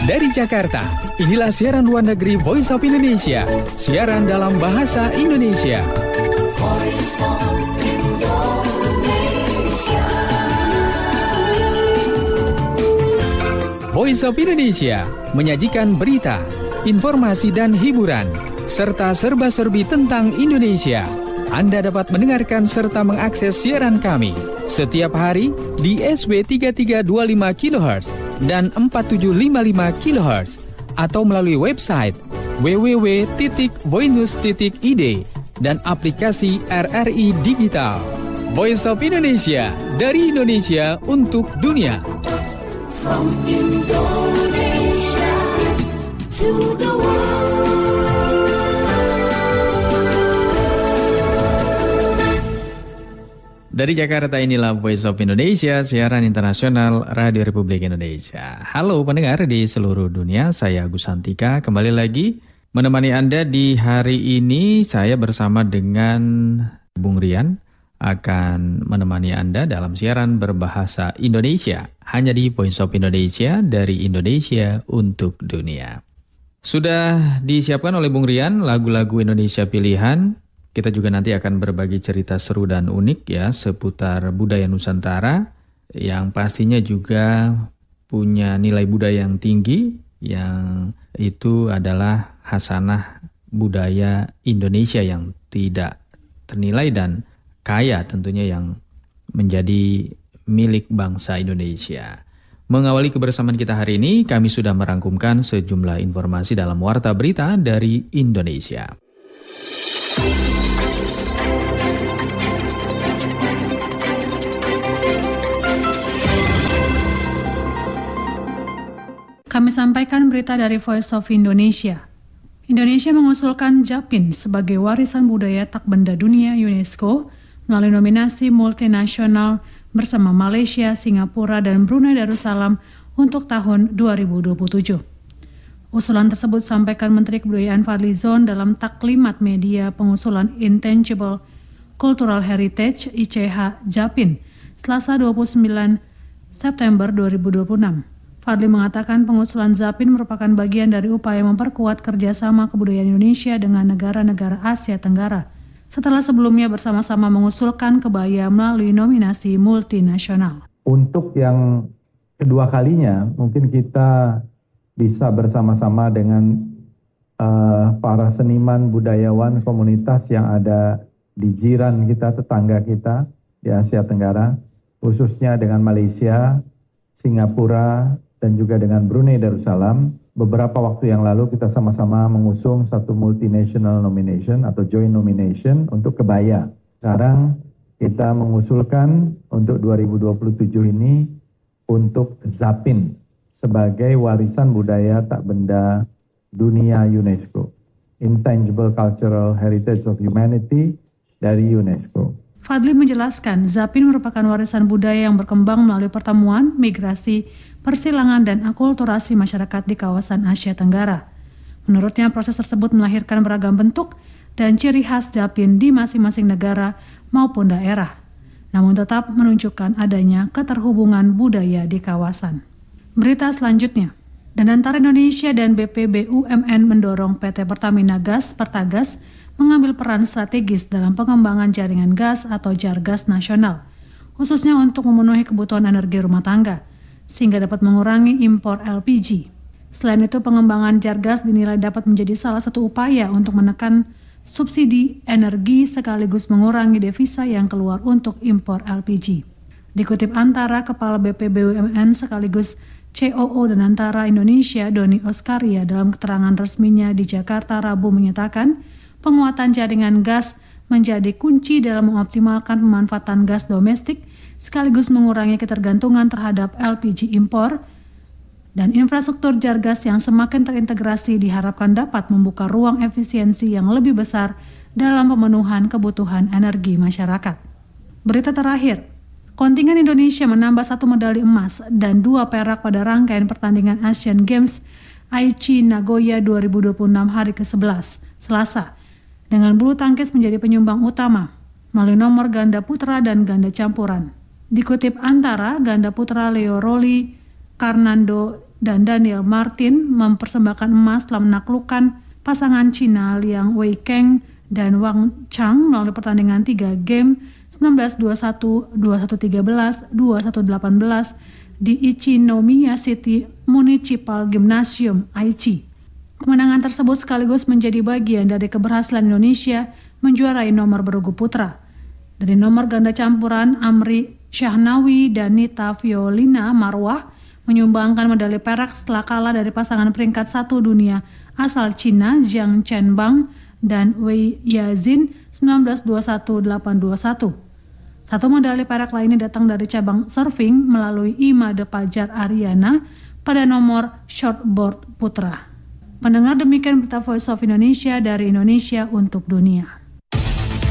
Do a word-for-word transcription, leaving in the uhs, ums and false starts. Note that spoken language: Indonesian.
Dari Jakarta, inilah siaran luar negeri Voice of Indonesia. Siaran dalam bahasa Indonesia. Voice of Indonesia. Voice of Indonesia menyajikan berita, informasi dan hiburan, serta serba-serbi tentang Indonesia. Anda dapat mendengarkan serta mengakses siaran kami setiap hari di S B tiga tiga dua lima kilohertz dan empat tujuh lima lima kilohertz atau melalui website w w w titik voinews titik i d dan aplikasi R R I Digital. Voice of Indonesia, dari Indonesia untuk dunia. From Indonesia to the world. Dari Jakarta, inilah Voice of Indonesia, siaran internasional Radio Republik Indonesia. Halo pendengar di seluruh dunia, saya Agus Santika kembali lagi menemani Anda di hari ini. Saya bersama dengan Bung Rian akan menemani Anda dalam siaran berbahasa Indonesia, hanya di Voice of Indonesia, dari Indonesia untuk dunia. Sudah disiapkan oleh Bung Rian lagu-lagu Indonesia pilihan. Kita juga nanti akan berbagi cerita seru dan unik ya seputar budaya Nusantara yang pastinya juga punya nilai budaya yang tinggi, yang itu adalah hasanah budaya Indonesia yang tidak ternilai dan kaya tentunya, yang menjadi milik bangsa Indonesia. Mengawali kebersamaan kita hari ini, kami sudah merangkumkan sejumlah informasi dalam Warta Berita dari Indonesia. Kami sampaikan berita dari Voice of Indonesia. Indonesia mengusulkan Japin sebagai warisan budaya tak benda dunia UNESCO melalui nominasi multinasional bersama Malaysia, Singapura, dan Brunei Darussalam untuk tahun dua ribu dua puluh tujuh. Usulan tersebut disampaikan Menteri Kebudayaan Fadlizon dalam taklimat media pengusulan Intangible Cultural Heritage I C H Japin Selasa dua puluh sembilan September dua ribu dua puluh enam. Fadli mengatakan pengusulan Zapin merupakan bagian dari upaya memperkuat kerjasama kebudayaan Indonesia dengan negara-negara Asia Tenggara, setelah sebelumnya bersama-sama mengusulkan kebaya melalui nominasi multinasional. Untuk yang kedua kalinya, mungkin kita bisa bersama-sama dengan uh, para seniman budayawan komunitas yang ada di jiran kita, tetangga kita di Asia Tenggara, khususnya dengan Malaysia, Singapura, dan juga dengan Brunei Darussalam. Beberapa waktu yang lalu kita sama-sama mengusung satu multinational nomination atau joint nomination untuk kebaya. Sekarang kita mengusulkan untuk dua ribu dua puluh tujuh ini untuk Zapin sebagai warisan budaya tak benda dunia UNESCO, Intangible Cultural Heritage of Humanity dari UNESCO. Fadli menjelaskan, Zapin merupakan warisan budaya yang berkembang melalui pertemuan, migrasi, persilangan, dan akulturasi masyarakat di kawasan Asia Tenggara. Menurutnya, proses tersebut melahirkan beragam bentuk dan ciri khas Zapin di masing-masing negara maupun daerah, namun tetap menunjukkan adanya keterhubungan budaya di kawasan. Berita selanjutnya, dan antara Indonesia dan B P B U M N mendorong P T Pertamina Gas Pertagas mengambil peran strategis dalam pengembangan jaringan gas atau Jargas nasional, khususnya untuk memenuhi kebutuhan energi rumah tangga, sehingga dapat mengurangi impor L P G. Selain itu, pengembangan Jargas dinilai dapat menjadi salah satu upaya untuk menekan subsidi energi sekaligus mengurangi devisa yang keluar untuk impor L P G. Dikutip Antara, Kepala B P B U M N sekaligus C O O dan Antara Indonesia, Doni Oskaria, dalam keterangan resminya di Jakarta Rabu menyatakan, penguatan jaringan gas menjadi kunci dalam mengoptimalkan pemanfaatan gas domestik sekaligus mengurangi ketergantungan terhadap L P G impor, dan infrastruktur Jargas yang semakin terintegrasi diharapkan dapat membuka ruang efisiensi yang lebih besar dalam pemenuhan kebutuhan energi masyarakat. Berita terakhir, kontingen Indonesia menambah satu medali emas dan dua perak pada rangkaian pertandingan Asian Games Aichi Nagoya dua ribu dua puluh enam hari ke sebelas, Selasa, dengan bulu tangkis menjadi penyumbang utama melalui nomor ganda putra dan ganda campuran. Dikutip Antara, ganda putra Leo Roli Karnando dan Daniel Martin mempersembahkan emas setelah menaklukkan pasangan Cina Liang Weikeng dan Wang Chang melalui pertandingan tiga game sembilan belas dua puluh satu, dua puluh satu tiga belas, dua puluh satu delapan belas di Ichinomiya City Municipal Gymnasium Aichi. Kemenangan tersebut sekaligus menjadi bagian dari keberhasilan Indonesia menjuarai nomor bergu putra. Dari nomor ganda campuran, Amri Syahnawi dan Nita Violina Marwah menyumbangkan medali perak setelah kalah dari pasangan peringkat satu dunia asal Cina Jiang Chenbang dan Wei Yazin sembilan belas dua puluh satu, delapan dua puluh satu. Satu medali perak lainnya datang dari cabang surfing melalui Imade Pajar Ariana pada nomor shortboard putra. Pendengar, demikian berita Voice of Indonesia dari Indonesia untuk dunia.